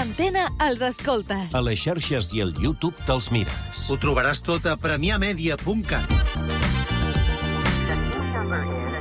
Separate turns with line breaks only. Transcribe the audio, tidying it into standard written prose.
L'Antena els escoltes.
A les xarxes i al YouTube te'ls mires.
Ho trobaràs tot a premiamedia.cat.
The new number is